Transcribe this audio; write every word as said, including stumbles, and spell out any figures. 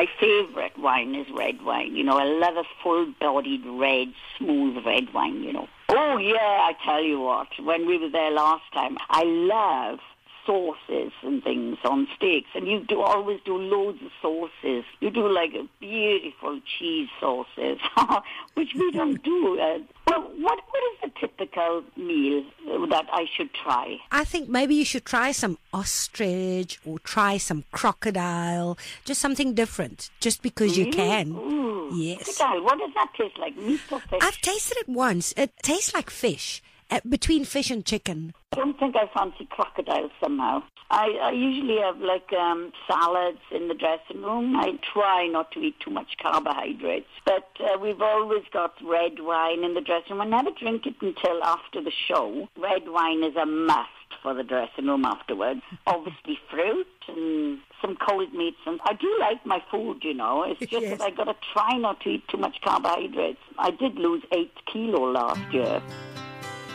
My favourite wine is red wine. You know, I love a full-bodied red, smooth red wine, you know. Oh, yeah, I tell you what. When we were there last time, I love sauces and things on steaks, and you do always do loads of sauces. You do like a beautiful cheese sauces, which we don't do. Uh, well, what what is the typical meal that I should try? I think maybe you should try some ostrich or try some crocodile, just something different, just because Really? you can. Ooh, Yes. crocodile. What does that taste like? Meat or fish? I've tasted it once. It tastes like fish, uh, between fish and chicken. I don't think I fancy crocodile somehow. I, I usually have like um, salads in the dressing room. I try not to eat too much carbohydrates. But uh, we've always got red wine in the dressing room. I never drink it until after the show. Red wine is a must for the dressing room afterwards. Obviously fruit and some cold meats. And I do like my food, you know. It's just Yes. that I got to try not to eat too much carbohydrates. I did lose eight kilo last year.